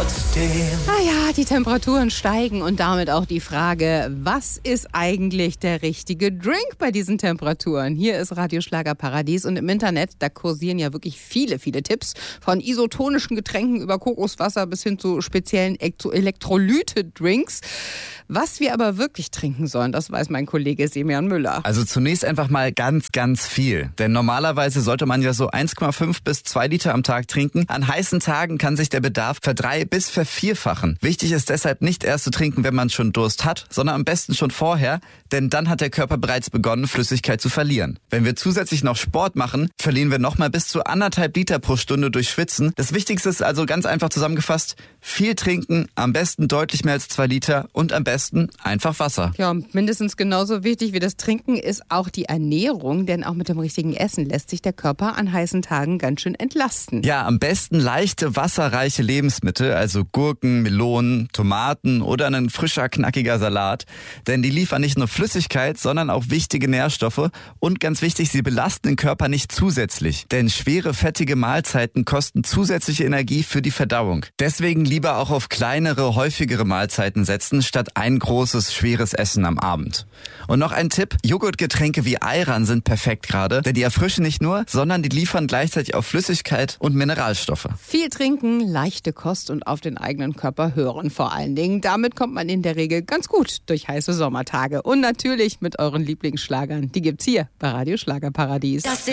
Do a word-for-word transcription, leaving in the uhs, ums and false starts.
trotzdem. Ah ja, die Temperaturen steigen und damit auch die Frage, was ist eigentlich der richtige Drink bei diesen Temperaturen? Hier ist Radio Schlager Paradies und im Internet, da kursieren ja wirklich viele, viele Tipps. Von isotonischen Getränken über Kokoswasser bis hin zu speziellen Elektrolyte-Drinks. Was wir aber wirklich trinken sollen, das weiß mein Kollege Semjan Müller. Also zunächst einfach mal ganz, ganz viel. Denn normalerweise sollte man ja so eins Komma fünf bis zwei Liter am Tag trinken. An heißen Tagen kann sich der Bedarf verdrei- bis vervierfachen. Wichtig ist deshalb nicht erst zu trinken, wenn man schon Durst hat, sondern am besten schon vorher, denn dann hat der Körper bereits begonnen, Flüssigkeit zu verlieren. Wenn wir zusätzlich noch Sport machen, verlieren wir nochmal bis zu anderthalb Liter pro Stunde durch Schwitzen. Das Wichtigste ist also ganz einfach zusammengefasst, viel trinken, am besten deutlich mehr als zwei Liter und am besten einfach Wasser. Ja, und mindestens genauso wichtig wie das Trinken ist auch die Ernährung, denn auch mit dem richtigen Essen lässt sich der Körper an heißen Tagen ganz schön entlasten. Ja, am besten leichte, wasserreiche Lebensmittel, also Gurken, Melonen, Tomaten oder ein frischer, knackiger Salat. Denn die liefern nicht nur Flüssigkeit, sondern auch wichtige Nährstoffe. Und ganz wichtig, sie belasten den Körper nicht zusätzlich. Denn schwere, fettige Mahlzeiten kosten zusätzliche Energie für die Verdauung. Deswegen lieber auch auf kleinere, häufigere Mahlzeiten setzen, statt ein großes, schweres Essen am Abend. Und noch ein Tipp, Joghurtgetränke wie Ayran sind perfekt gerade, denn die erfrischen nicht nur, sondern die liefern gleichzeitig auch Flüssigkeit und Mineralstoffe. Viel trinken, leichte Kost und auf den eigenen Körper hören vor allen Dingen. Damit kommt man in der Regel ganz gut durch heiße Sommertage. Und natürlich mit euren Lieblingsschlagern. Die gibt's hier bei Radio Schlager Paradies.